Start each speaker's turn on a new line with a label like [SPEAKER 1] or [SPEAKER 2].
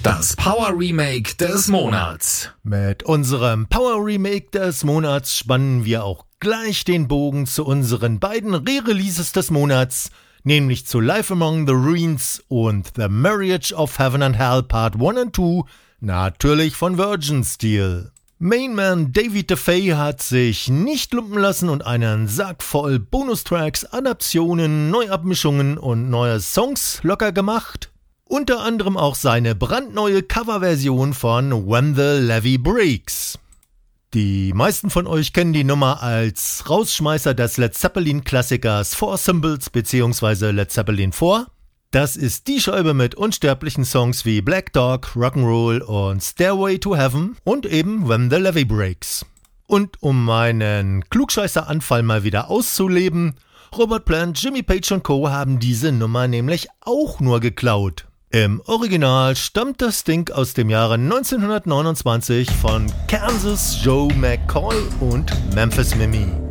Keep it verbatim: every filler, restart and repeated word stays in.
[SPEAKER 1] Das Power Remake des Monats.
[SPEAKER 2] Mit unserem Power Remake des Monats spannen wir auch gleich den Bogen zu unseren beiden Re-Releases des Monats, nämlich zu Life Among the Ruins und The Marriage of Heaven and Hell Part eins und zwei, natürlich von Virgin Steel. Mainman David DeFay hat sich nicht lumpen lassen und einen Sack voll Bonustracks, Adaptionen, Neuabmischungen und neue Songs locker gemacht. Unter anderem auch seine brandneue Coverversion von When the Levee Breaks. Die meisten von euch kennen die Nummer als Rausschmeißer des Led Zeppelin-Klassikers Four Symbols bzw. Led Zeppelin vier. Das ist die Scheibe mit unsterblichen Songs wie Black Dog, Rock'n'Roll und Stairway to Heaven und eben When the Levee Breaks. Und um meinen Klugscheißer-Anfall mal wieder auszuleben, Robert Plant, Jimmy Page und Co. haben diese Nummer nämlich auch nur geklaut. Im Original stammt das Ding aus dem Jahre neunzehnhundertneunundzwanzig von Kansas Joe McCoy und Memphis Mimi.